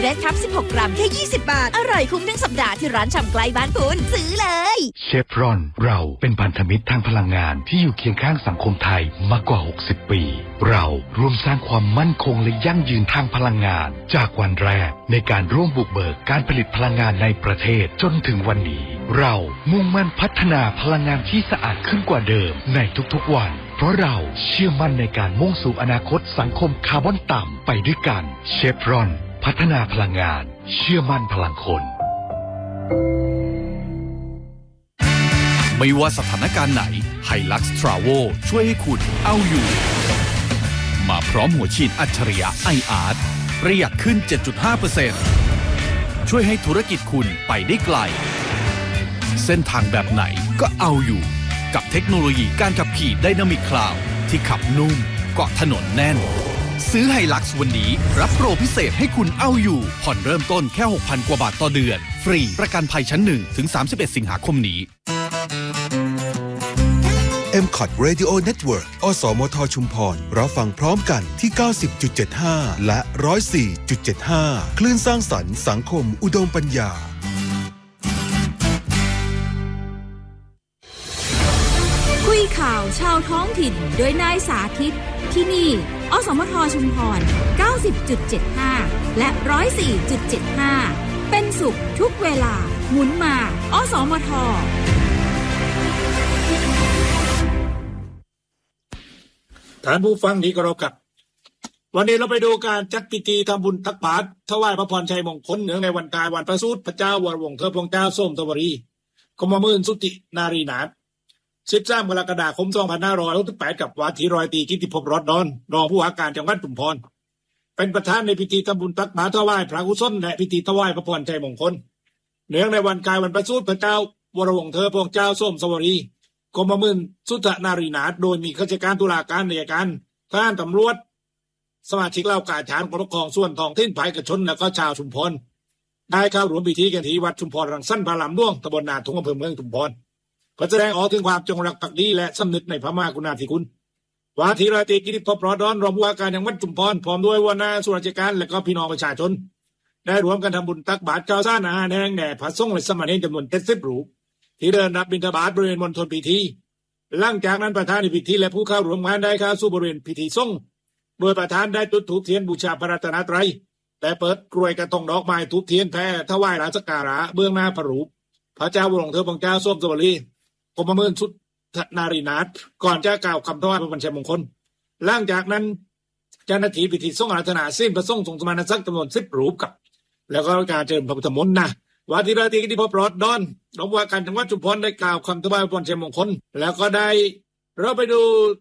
เรดครับ16 กรัมแค่20 บาทอร่อยคุ้มทั้งสัปดาห์ที่ร้านชำใกล้บ้านคุณซื้อเลยเชฟรอนเราเป็นพันธมิตรทางพลังงานที่อยู่เคียงข้างสังคมไทยมากกว่า60 ปีเราร่วมสร้างความมั่นคงและยั่งยืนทางพลังงานจากวันแรกในการร่วมบุกเบิกการผลิตพลังงานในประเทศจนถึงวันนี้เรามุ่งมั่นพัฒนาพลังงานที่สะอาดขึ้นกว่าเดิมในทุกๆวันเพราะเราเชื่อมั่นในการมุ่งสู่อนาคตสังคมคาร์บอนต่ำไปด้วยกันเชฟรอนพัฒนาพลังงานเชื่อมั่นพลังคนไม่ว่าสถานการณ์ไหน Hilux Travel ช่วยให้คุณเอาอยู่มาพร้อมหัวฉีดอัจฉริยะ iArt ประหยัดขึ้น 7.5% ช่วยให้ธุรกิจคุณไปได้ไกลเส้นทางแบบไหนก็เอาอยู่กับเทคโนโลยีการขับขี่ Dynamic Cloud ที่ขับนุ่มเกาะถนนแน่นซื้อ Hilux วันนี้รับโปรพิเศษให้คุณเอาอยู่ผ่อนเริ่มต้นแค่ 6,000 กว่าบาทต่อเดือนฟรีประกันภัยชั้น1ถึง31 สิงหาคมนี้ MCOT Radio Network อสมทชุมพรรับฟังพร้อมกันที่ 90.75 และ 104.75 คลื่นสร้างสรรค์สังคมอุดมปัญญาคุยข่าวชาวท้องถิ่นโดยนายสาธิตที่นี่อสมทชุมพร 90.75 และ 104.75 เป็นสุขทุกเวลาหมุนมาอสมทท่านผู้ฟังที่เคารพครับวันนี้เราไปดูการจัดพิธีทำบุญตักบาตรถวายพระพรชัยมงคลเนื่องในวันตายวันประสูติพระเจ้าวรวงศ์เธอพระองค์เจ้าส้มทวรีกมมื่นสุตินารีนาถ13 กรกฎาคม 2568 กับวาทีรอยตีกิติภพรอดดอนรองผู้ว่าการจังหวัดชุมพรเป็นประธานในพิธีทำบุญตักบาตรถวายพระกุศลและพิธีถวายพระพรชัยมงคลเนื่องในวันกายวันประสูติพระเจ้าวรวงศ์เธอพระองค์เจ้าส้มทวรีกรมมื่นสุตนารีนาถโดยมีข้าราชการตุลาการอัยการทหารตำรวจสมาชิกเหล่ากาชาดปกครองส่วนท้องถิ่นภาคเอกชนและก็ชาวชุมพรได้เข้าร่วมพิธีกันที่วัดชุมพรรังสรรค์พระลำด้วงตำบลนาทุ่งอำเภอเมืองชุมพรเพื่อแสดงออกถึงความจงรักภักดีและสำนึกในพระมหากรุณาธิคุณวาทีราตรีกิติภพรอดอนรองผู้ว่าการจังหวัดชุมพรพร้อมด้วยหัวหน้าส่วนราชการและก็พี่น้องประชาชนได้ร่วมกันทำบุญตักบาตรข้าวสารอาหารแห้งแด่พระสงฆ์และสามเณรจำนวน70 รูปที่เดินรับบิณฑบาตบริเวณมณฑลพิธีหลังจากนั้นประธานในพิธีและผู้เข้าร่วมงานได้เข้าสู่บริเวณพิธีสงฆ์โดยประธานได้จุดธูปเทียนบูชาพระรัตนตรัยและเปิดกรวยกระทงดอกไม้ธูปเทียนแผ่ถวายราชการะเบื้องหน้าพระรูปพระเจ้าวรวงศ์เธอพระองค์เจ้าส้มทวรีกรมมื่นสุตนารีนาถก่อนจะกล่าวคำถวายพระพรชัยมงคลหลังจากนั้นเจ้าหน้าที่พิธีสงฆ์อาราธนาสิ้นพระสงฆ์ทรงสมณศักดิ์จำนวน10 รูปกับแล้วก็การเจริญพระพุทธมนต์นะวาทีราตรีกิติภพรอดอนรองผู้ว่าการจังหวัดชุมพรได้กล่าวคำถวายพระพรชัยมงคลแล้วก็ได้เราไปดู